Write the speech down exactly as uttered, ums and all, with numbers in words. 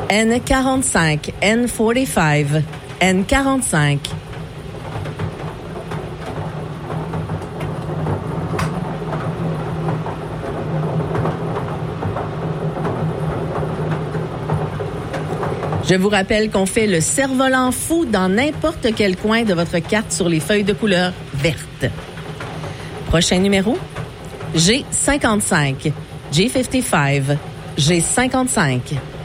N quarante-cinq, N quarante-cinq, N quarante-cinq. Je vous rappelle qu'on fait le cerf-volant fou dans n'importe quel coin de votre carte sur les feuilles de couleur verte. Prochain numéro, G cinquante-cinq, G cinquante-cinq, G cinquante-cinq.